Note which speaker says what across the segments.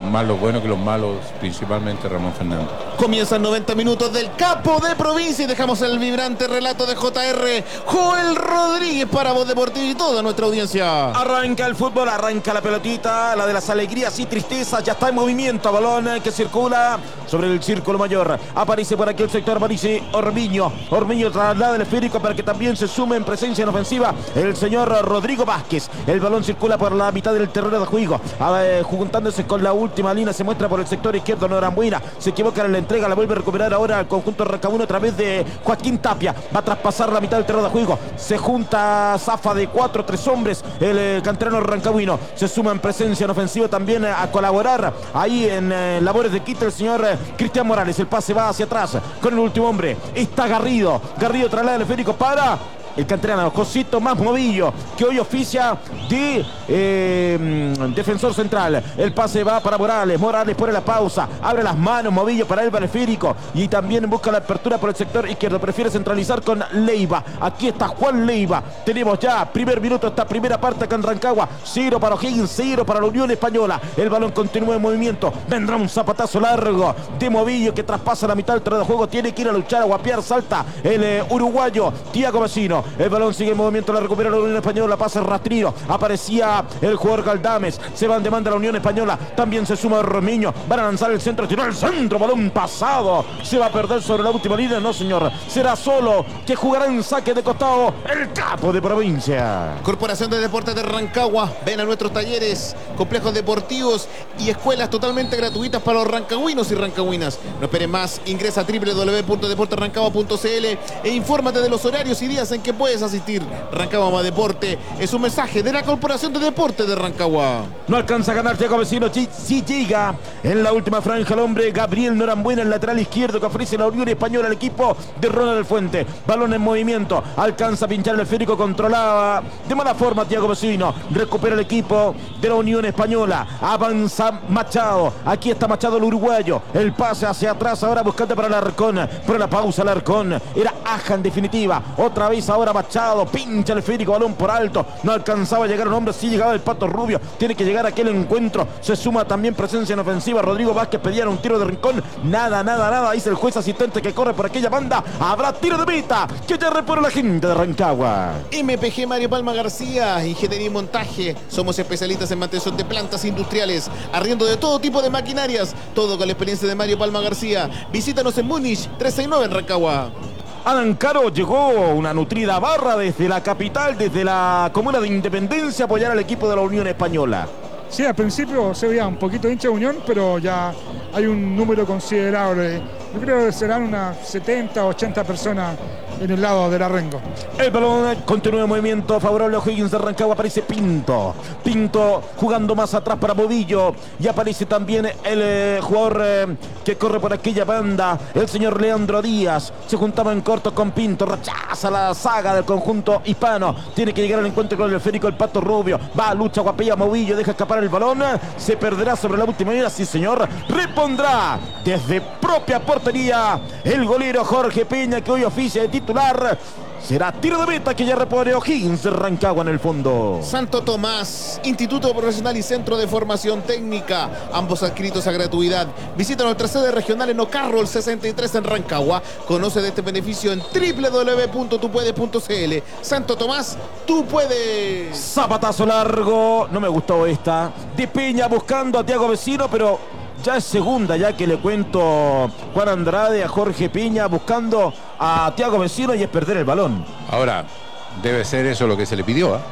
Speaker 1: más los buenos que los malos, principalmente Ramón Fernández.
Speaker 2: Comienzan 90 minutos del Capo de Provincia y dejamos el vibrante relato de JR Joel Rodríguez para Voz Deportiva y toda nuestra audiencia.
Speaker 3: Arranca el fútbol, arranca la pelotita, la de las alegrías y tristezas, ya está en movimiento, balón que circula sobre el círculo mayor. Aparece por aquí el sector, aparece Ormiño traslada el esférico para que también se sume en presencia en ofensiva el señor Rodrigo Vázquez. El balón circula por la mitad del terreno de juego, juntándose con la última línea, se muestra por el sector izquierdo Norambuena, se equivoca en la entrega, la vuelve a recuperar ahora al conjunto Rancagüino a través de Joaquín Tapia, va a traspasar la mitad del terreno de juego, se junta zafa de 3 hombres, el canterano Rancagüino, se suma en presencia en ofensiva también a colaborar ahí en labores de quita el señor Cristian Morales. El pase va hacia atrás con el último hombre, está Garrido traslada el esférico para el canterano Josito más Movillo, que hoy oficia de defensor central. El pase va para Morales pone la pausa, abre las manos Movillo para el esférico y también busca la apertura por el sector izquierdo, prefiere centralizar con Leiva. Aquí está Juan Leiva, tenemos ya primer minuto esta primera parte acá en Rancagua. 0 para O'Higgins, 0 para la Unión Española. El balón continúa en movimiento, vendrá un zapatazo largo de Movillo que traspasa la mitad del terreno de juego, tiene que ir a luchar, a guapear, salta el uruguayo Thiago Vecino. El balón sigue en movimiento, la recupera la Unión Española, pasa el rastrillo, aparecía el jugador Galdames, se va en demanda la Unión Española, también se suma Romiño, van a lanzar el centro, tiró el centro, balón pasado, se va a perder sobre la última línea, no señor, será Solo que jugará en saque de costado el Capo de Provincia.
Speaker 2: Corporación de Deportes de Rancagua, ven a nuestros talleres, complejos deportivos y escuelas totalmente gratuitas para los rancagüinos y rancagüinas. No esperes más, ingresa a www.deportesrancagua.cl e infórmate de los horarios y días en que puedes asistir. Rancagua más deporte es un mensaje de la Corporación de Deportes de Rancagua.
Speaker 3: No alcanza a ganar Thiago Vecino, sí llega en la última franja el hombre Gabriel Norambuena, el lateral izquierdo que ofrece la Unión Española al equipo de Ronald del Fuente. Balón en movimiento, alcanza a pinchar el esférico, controlaba de mala forma Thiago Vecino, recupera el equipo de la Unión Española, avanza Machado, aquí está Machado el uruguayo, el pase hacia atrás ahora buscando para Alarcón, pero la pausa Alarcón, era Aja en definitiva, otra vez ahora Machado, pincha el esférico, balón por alto, no alcanzaba a llegar un hombre, sí llegaba el Pato Rubio, tiene que llegar a aquel encuentro, se suma también presencia en ofensiva, Rodrigo Vázquez pedía un tiro de rincón, nada, dice el juez asistente que corre por aquella banda, habrá tiro de meta, que ya repone la gente de Rancagua.
Speaker 2: MPG Mario Palma García, ingeniería y montaje, somos especialistas en mantención de plantas industriales, arriendo de todo tipo de maquinarias, todo con la experiencia de Mario Palma García. Visítanos en Múnich 369 en Rancagua.
Speaker 3: Alan Caro, llegó una nutrida barra desde la capital, desde la comuna de Independencia, a apoyar al equipo de la Unión Española.
Speaker 4: Sí, al principio se veía un poquito de hincha de Unión, pero ya hay un número considerable. Yo creo que serán unas 70, 80 personas en el lado del Arrengo.
Speaker 3: El balón continúa en movimiento favorable a O'Higgins de Rancagua. Aparece Pinto jugando más atrás para Movillo, y aparece también el jugador que corre por aquella banda, el señor Leandro Díaz. Se juntaba en corto con Pinto, rechaza la saga del conjunto hispano, tiene que llegar al encuentro con el esférico el Pato Rubio, va, lucha, guapea Movillo, deja escapar el balón, se perderá sobre la última línea, sí señor, repondrá desde propia portería el golero Jorge Peña, que hoy oficia de titular. Será tiro de meta que ya repone O'Higgins de Rancagua en el fondo.
Speaker 2: Santo Tomás, Instituto Profesional y Centro de Formación Técnica, ambos adscritos a gratuidad. Visita nuestra sede regional en Ocarro, el 63 en Rancagua. Conoce de este beneficio en www.tupuedes.cl. Santo Tomás, tú puedes.
Speaker 3: Zapatazo largo, no me gustó esta, de Peña buscando a Thiago Vecino, pero ya es segunda, ya que le cuento Juan Andrade a Jorge Peña buscando a Thiago Vecino, y es perder el balón.
Speaker 1: Ahora, debe ser eso lo que se le pidió, ¿eh?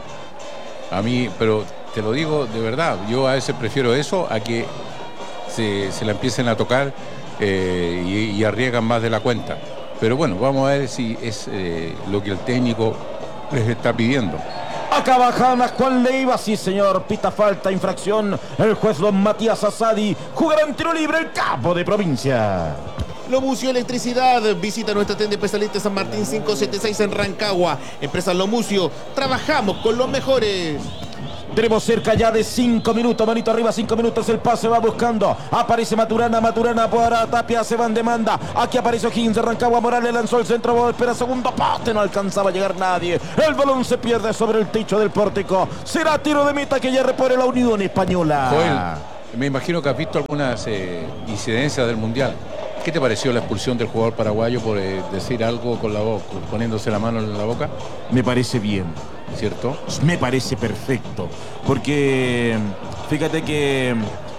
Speaker 1: A mí, pero te lo digo de verdad, yo a veces prefiero eso a que se la empiecen a tocar y arriesgan más de la cuenta. Pero bueno, vamos a ver si es lo que el técnico les está pidiendo.
Speaker 3: Acá baja Juan Leiva, sí señor, pita falta, infracción. El juez don Matías Asadi jugará en tiro libre el Capo de Provincia.
Speaker 2: Lomucio Electricidad, visita nuestra tienda especialista San Martín 576 en Rancagua. Empresa Lomucio, trabajamos con los mejores.
Speaker 3: Tenemos cerca ya de 5 minutos, manito arriba, 5 minutos, el pase va buscando, aparece Maturana para Tapia, se va en demanda, aquí aparece O'Higgins de Rancagua, Morales lanzó el centro, espera segundo poste, no alcanzaba a llegar nadie, el balón se pierde sobre el techo del pórtico, será tiro de meta que ya repone la Unión Española.
Speaker 1: Joel, Me imagino que has visto algunas incidencias del Mundial. ¿Qué te pareció la expulsión del jugador paraguayo por decir algo con la boca, poniéndose la mano en la boca?
Speaker 3: Me parece bien.
Speaker 1: ¿Cierto?
Speaker 3: Me parece perfecto. Porque fíjate que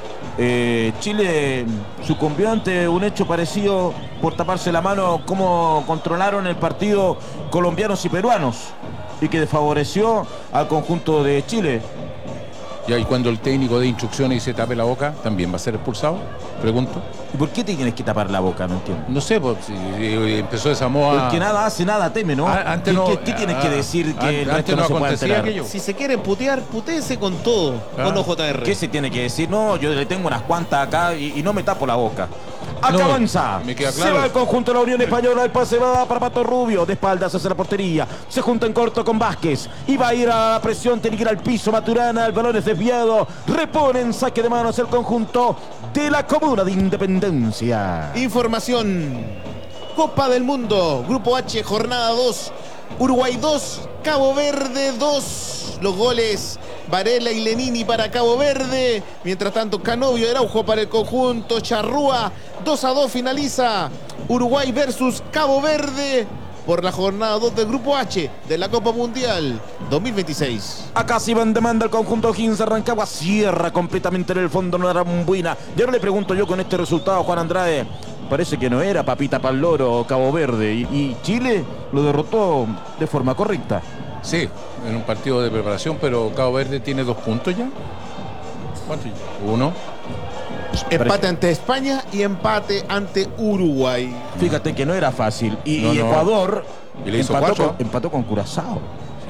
Speaker 3: Chile sucumbió ante un hecho parecido por taparse la mano, como controlaron el partido colombianos y peruanos, y que desfavoreció al conjunto de Chile.
Speaker 1: Y cuando el técnico de instrucciones y se tape la boca, ¿también va a ser expulsado? Pregunto.
Speaker 3: ¿Y por qué te tienes que tapar la boca? No entiendo.
Speaker 1: No sé, pues, si empezó esa moda.
Speaker 3: Porque nada hace, nada teme, ¿no?
Speaker 1: Antes
Speaker 3: ¿Qué tienes que decir que el resto no se puede enterar?
Speaker 1: Aquello.
Speaker 2: Si se quiere putear, putéese con todo, con OJR.
Speaker 3: ¿Qué se tiene que decir? No, yo le tengo unas cuantas acá y no me tapo la boca. Acá
Speaker 1: No,
Speaker 3: avanza.
Speaker 1: me queda
Speaker 3: Se
Speaker 1: claro.
Speaker 3: va el conjunto de la Unión Española. El pase va para Pato Rubio. De espaldas hacia la portería. Se junta en corto con Vázquez. Y va a ir a la presión. Tiene que ir al piso Maturana. El balón es desviado. Repone en saque de manos el conjunto de la Comuna de Independencia.
Speaker 2: Información. Copa del Mundo. Grupo H, jornada 2. Uruguay 2, Cabo Verde 2. Los goles Varela y Lenini para Cabo Verde. Mientras tanto, Canovio y Araujo para el conjunto Charrúa. 2-2 finaliza Uruguay versus Cabo Verde por la jornada 2 del Grupo H de la Copa Mundial 2026.
Speaker 3: Acá sí van demanda el conjunto O'Higgins. Rancagua cierra completamente en el fondo una rambuina. Y ahora le pregunto yo con este resultado, Juan Andrade. Parece que no era papita pa'l loro Cabo Verde. Y Chile lo derrotó de forma correcta.
Speaker 1: Sí, en un partido de preparación, pero Cabo Verde tiene 2 puntos ya. ¿Cuánto? 1.
Speaker 2: Empate ante España y empate ante Uruguay.
Speaker 3: Fíjate que no era fácil. Y
Speaker 1: No.
Speaker 3: Ecuador
Speaker 1: Y le hizo 4.
Speaker 3: empató con Curazao.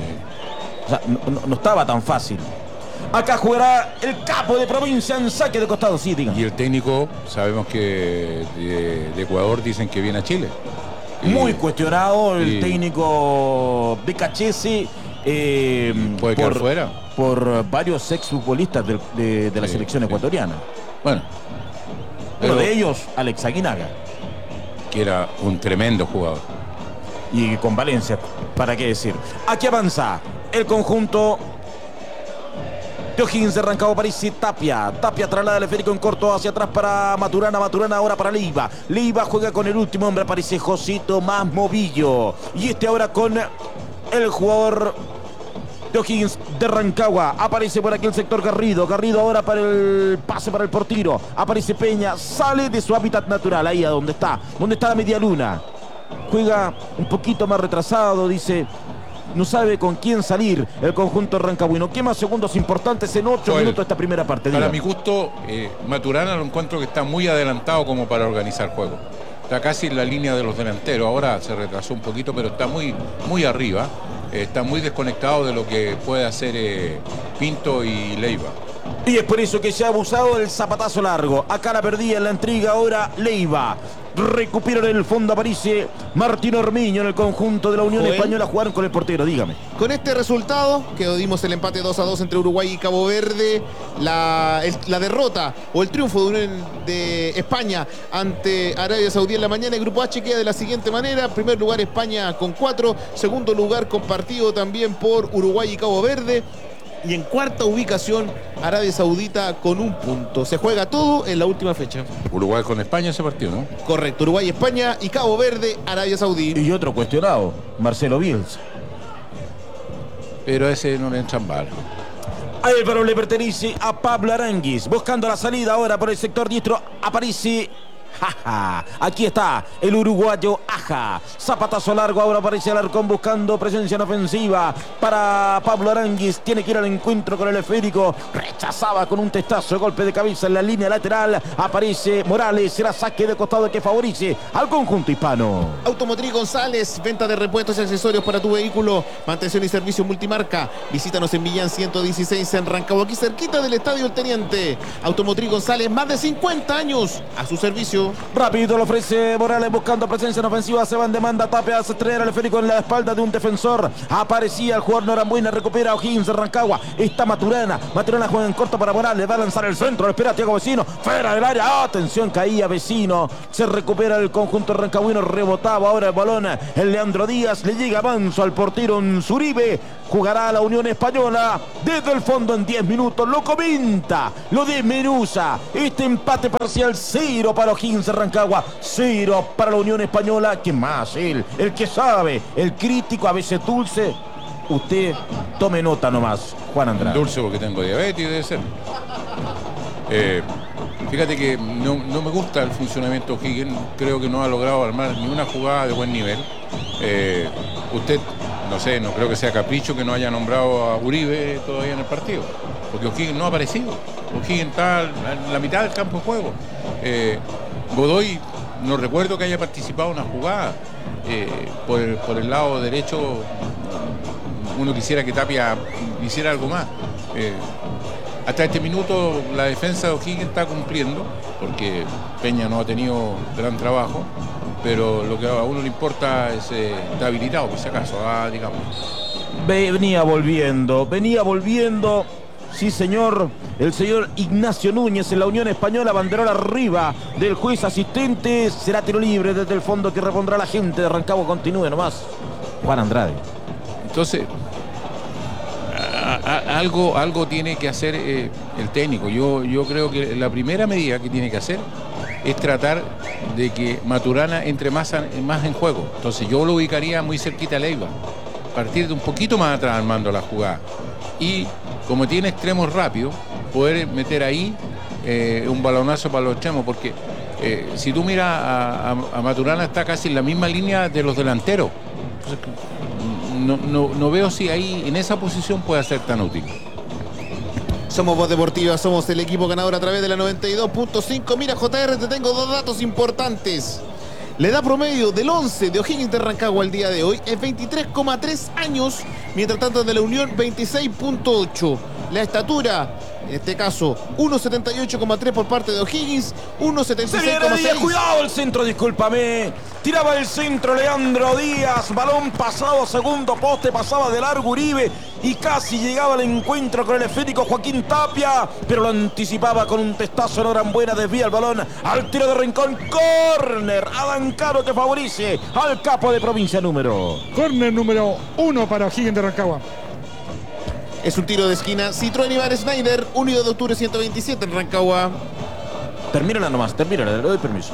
Speaker 3: O sea, no estaba tan fácil. Acá jugará el capo de provincia en saque de costado. Sí, digan.
Speaker 1: Y el técnico, sabemos que de Ecuador dicen que viene a Chile.
Speaker 3: Muy cuestionado el
Speaker 1: y-
Speaker 3: técnico Becachese.
Speaker 1: Puede quedar fuera.
Speaker 3: Por varios exfutbolistas de la
Speaker 1: Sí,
Speaker 3: selección
Speaker 1: sí.
Speaker 3: ecuatoriana.
Speaker 1: Bueno,
Speaker 3: Uno
Speaker 1: pero
Speaker 3: de ellos, Alex Aguinaga.
Speaker 1: que era un tremendo jugador.
Speaker 3: Y con Valencia, ¿para qué decir? Aquí avanza el conjunto de O'Higgins de Rancagua, París y Tapia. Tapia traslada el esférico en corto hacia atrás para Maturana. Maturana ahora para Leiva. Leiva juega con el último hombre. Aparece Josito más Movillo. Y este ahora con el jugador de O'Higgins de Rancagua. Aparece por aquí el sector Garrido. Garrido ahora para el pase para el portero. Aparece Peña. Sale de su hábitat natural. Ahí a donde está. Donde está la media luna. Juega un poquito más retrasado. Dice... No sabe con quién salir el conjunto rancagüino. Quema segundos importantes en 8
Speaker 1: Joel,
Speaker 3: minutos de esta primera parte.
Speaker 1: Para
Speaker 3: Diga.
Speaker 1: mi gusto, Maturana lo encuentro que está muy adelantado como para organizar juego. Está casi en la línea de los delanteros. Ahora se retrasó un poquito, pero está muy arriba. Está muy desconectado de lo que puede hacer Pinto y Leiva.
Speaker 3: Y es por eso que se ha abusado del zapatazo largo. Acá la perdía en la intriga ahora Leiva. Recuperan en el fondo, aparece Martín Ormiño en el conjunto de la Unión
Speaker 2: Joel.
Speaker 3: Española. Jugaron con el portero, dígame.
Speaker 2: Con este resultado, que dimos el empate 2-2 entre Uruguay y Cabo Verde, la derrota o el triunfo de España ante Arabia Saudí en la mañana, el Grupo H queda de la siguiente manera. Primer lugar España con 4, segundo lugar compartido también por Uruguay y Cabo Verde. Y en cuarta ubicación, Arabia Saudita con 1 punto. Se juega todo en la última fecha.
Speaker 1: Uruguay con España ese partido, ¿no?
Speaker 2: Correcto, Uruguay, España y Cabo Verde, Arabia Saudí.
Speaker 3: Y otro cuestionado, Marcelo Bielsa.
Speaker 1: Pero a ese no le entran balas.
Speaker 3: Álvaro le pertenece a Pablo Aranguis. Buscando la salida ahora por el sector diestro. Aparece... Jaja. Aquí está el uruguayo Aja. Zapatazo largo. Ahora aparece Alarcón buscando presencia en ofensiva para Pablo Aranguis. Tiene que ir al encuentro con el esférico. Rechazaba con un testazo. Golpe de cabeza en la línea lateral. Aparece Morales. Será saque de costado que favorece al conjunto hispano.
Speaker 2: Automotriz González, venta de repuestos y accesorios para tu vehículo, mantención y servicio multimarca. Visítanos en Millán 116 en Rancagua, aquí cerquita del Estadio El Teniente. Automotriz González, más de 50 años a su servicio. Fabricio.
Speaker 3: Rápido lo ofrece Morales buscando presencia en ofensiva. Se va en demanda. Tapia hace estrellar al esférico en la espalda de un defensor. Aparecía el jugador Norambuena. Recupera O'Higgins de Rancagua. Está Maturana. Maturana juega en corto para Morales. Va a lanzar el centro. Lo espera Thiago Vecino. Fuera del área. Atención, caía Vecino. Se recupera el conjunto rancagüino. Rebotaba ahora el balón. El Leandro Díaz. Le llega avanzo al portero Zuribe. Jugará la Unión Española desde el fondo en 10 minutos. Lo comenta, lo desmenuza. Este empate parcial, 0 para O'Higgins de Rancagua, 0 para la Unión Española. ¿Qué más? El que sabe, el crítico, a veces dulce. Usted tome nota nomás, Juan Andrade.
Speaker 1: Dulce porque tengo diabetes, debe ser. Fíjate que no me gusta el funcionamiento de O'Higgins. Creo que no ha logrado armar ni una jugada de buen nivel. Usted, no sé, no creo que sea capricho que no haya nombrado a Uribe todavía en el partido, porque O'Higgins no ha aparecido. O'Higgins está en la mitad del campo de juego. Godoy, no recuerdo que haya participado en una jugada. Por el lado derecho, uno quisiera que Tapia hiciera algo más. Hasta este minuto la defensa de O'Higgins está cumpliendo, porque Peña no ha tenido gran trabajo, pero lo que a uno le importa es está habilitado, por si acaso, digamos.
Speaker 3: Venía volviendo. Sí, señor. El señor Ignacio Núñez en la Unión Española. Banderola arriba del juez asistente. Será tiro libre desde el fondo que repondrá la gente de Rancagua. Continúe nomás, Juan Andrade.
Speaker 1: Entonces, algo tiene que hacer el técnico. Yo creo que la primera medida que tiene que hacer es tratar de que Maturana entre más en juego. Entonces yo lo ubicaría muy cerquita a Leiva, partir de un poquito más atrás armando la jugada, y como tiene extremos rápidos, poder meter ahí un balonazo para los extremos, porque si tú miras a Maturana está casi en la misma línea de los delanteros. Entonces, no veo si ahí en esa posición puede ser tan útil.
Speaker 2: Somos Voz Deportiva, somos el equipo ganador a través de la 92.5. Mira, JR, te tengo dos datos importantes. La edad promedio del 11 de O'Higgins de Rancagua al día de hoy es 23,3 años, mientras tanto de la Unión 26,8. La estatura, en este caso, 1,78,3 por parte de O'Higgins, 1,76,6.
Speaker 3: Cuidado el centro, discúlpame. Tiraba el centro Leandro Díaz, balón pasado, segundo poste, pasaba de largo Uribe y casi llegaba al encuentro con el esférico Joaquín Tapia, pero lo anticipaba con un testazo. Norambuena desvía el balón al tiro de rincón. Córner, Adán Caro que favorece al capo de provincia
Speaker 4: Córner número 1 para O'Higgins de Rancagua.
Speaker 2: Es un tiro de esquina. Citroën Ibar Schneider, 1 de octubre 127 en Rancagua.
Speaker 3: Termínala nomás, le doy permiso.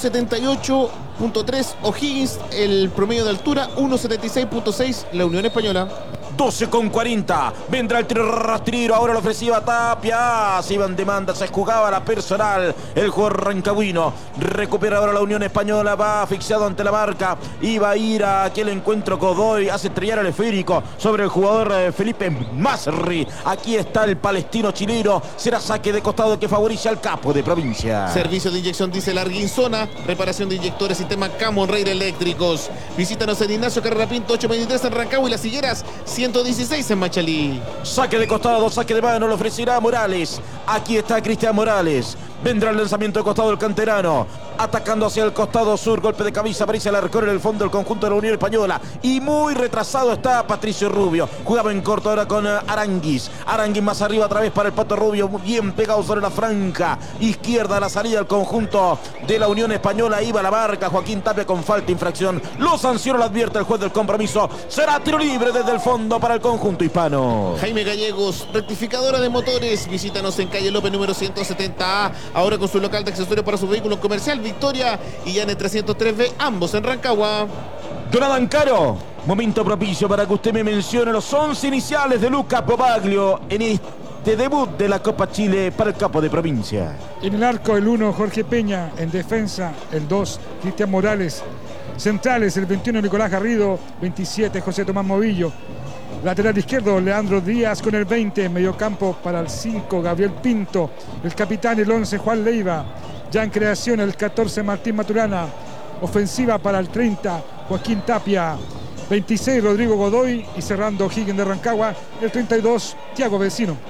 Speaker 2: 1,78,3 O'Higgins, el promedio de altura, 1,76,6 la Unión Española.
Speaker 3: 12,40. Vendrá el tiro rastrero. Ahora lo ofrecía Tapia. Se iba en demanda. Se jugaba la personal. El jugador rancagüino. Recupera ahora la Unión Española. Va asfixiado ante la marca. Iba a ir a aquel encuentro Godoy. Hace estrellar el esférico sobre el jugador Felipe Masri. Aquí está el palestino chileno. Será saque de costado que favorece al capo de provincia.
Speaker 2: Servicio de inyección diésel Arguinzona. Reparación de inyectores sistema Camon Rail eléctricos. Visítanos en Ignacio Carrera Pinto 823 en Rancagua y Las Higueras 116 en Machalí.
Speaker 3: Saque de costado, saque de mano, lo ofrecerá Morales. Aquí está Cristian Morales. Vendrá el lanzamiento de costado del canterano. Atacando hacia el costado sur. Golpe de cabeza. Aparece el arquero en el fondo del conjunto de la Unión Española. Y muy retrasado está Patricio Rubio. Jugaba en corto ahora con Aranguis. Aranguis más arriba otra vez para el Pato Rubio. Bien pegado sobre la franca izquierda. La salida del conjunto de la Unión Española. Iba la marca. Joaquín Tapia con falta, infracción. Lo sancionó, lo advierte el juez del compromiso. Será tiro libre desde el fondo para el conjunto hispano.
Speaker 2: Jaime Gallegos, rectificadora de motores. Visítanos en calle López número 170A. Ahora con su local de accesorios para su vehículo comercial Victoria y ya en el 303B, ambos en Rancagua.
Speaker 3: Don Adán Caro, momento propicio para que usted me mencione los 11 iniciales de Luca Pobaglio en este debut de la Copa Chile para el capo de provincia.
Speaker 4: En el arco el 1 Jorge Peña, en defensa el 2 Cristian Morales, centrales el 21 Nicolás Garrido, 27 José Tomás Movillo, lateral izquierdo Leandro Díaz con el 20, mediocampo para el 5 Gabriel Pinto, el capitán el 11 Juan Leiva, ya en creación el 14 Martín Maturana, ofensiva para el 30 Joaquín Tapia, 26 Rodrigo Godoy y cerrando O'Higgins de Rancagua el 32 Thiago Vecino.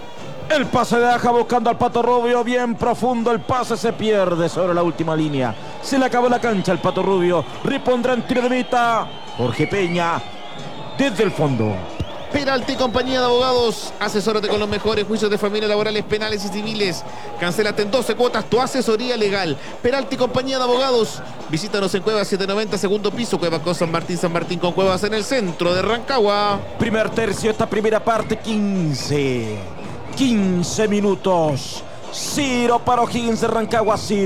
Speaker 3: El pase de Aja buscando al Pato Rubio, bien profundo, el pase se pierde sobre la última línea. Se le acabó la cancha al Pato Rubio. Repondrá en tiro de meta Jorge Peña desde el fondo.
Speaker 2: Peralta y compañía de abogados. Asesórate con los mejores juicios de familia, laborales, penales y civiles. Cancélate en 12 cuotas tu asesoría legal. Peralta y compañía de abogados. Visítanos en Cuevas 790, segundo piso. Cuevas con San Martín con Cuevas en el centro de Rancagua.
Speaker 3: Primer tercio, esta primera parte, 15 minutos. 0 para O'Higgins de Rancagua, 0.